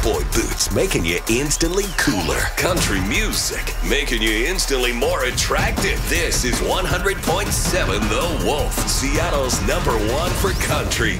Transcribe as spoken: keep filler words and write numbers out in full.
cowboy boots making you instantly cooler. Country music making you instantly more attractive. This is one hundred point seven The Wolf, Seattle's number one for country.